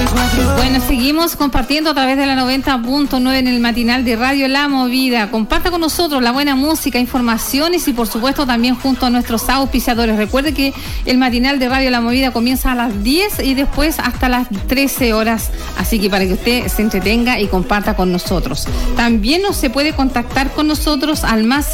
Bueno, seguimos compartiendo a través de la 90.9 en el matinal de Radio La Movida. Comparta con nosotros la buena música, informaciones y por supuesto también junto a nuestros auspiciadores. Recuerde que el matinal de Radio La Movida comienza a las 10 y después hasta las 13 horas. Así que para que usted se entretenga y comparta con nosotros. También se puede contactar con nosotros al más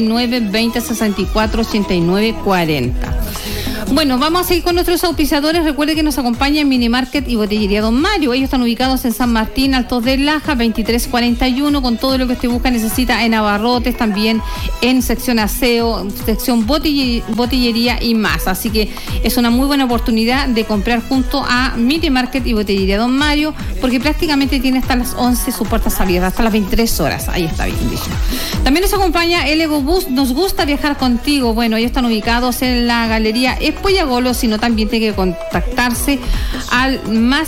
569-2064-8940. Bueno, vamos a seguir con nuestros auspiciadores. Recuerde que nos acompaña en Minimarket y Botillería Don Mario. Ellos están ubicados en San Martín, Altos de Laja, 2341, con todo lo que usted busca, necesita en abarrotes, también en sección aseo, sección botillería y más. Así que es una muy buena oportunidad de comprar junto a Minimarket y Botillería Don Mario, porque prácticamente tiene hasta las 11 sus puertas abiertas, hasta las 23 horas. Ahí está bien dicho. También nos acompaña el Ego Bus. Nos gusta viajar contigo. Bueno, ellos están ubicados en la Galería Poyagolo, sino también tiene que contactarse al más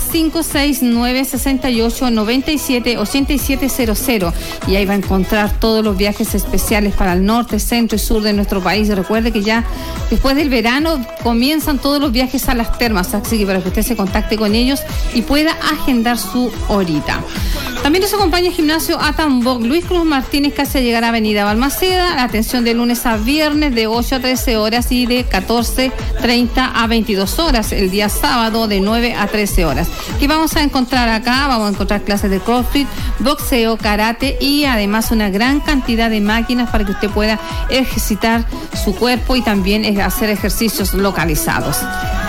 569-6897-8700 y ahí va a encontrar todos los viajes especiales para el norte, centro y sur de nuestro país. Recuerde que ya después del verano comienzan todos los viajes a las termas, así que para que usted se contacte con ellos y pueda agendar su horita. También nos acompaña el gimnasio Atambok Luis Cruz Martínez, casi a llegar a Avenida Balmaceda. La atención de lunes a viernes de 8 a 13 horas y de 14:30 a 22 horas. El día sábado de 9 a 13 horas. ¿Qué vamos a encontrar acá? Vamos a encontrar clases de CrossFit, boxeo, karate y además una gran cantidad de máquinas para que usted pueda ejercitar su cuerpo y también hacer ejercicios localizados.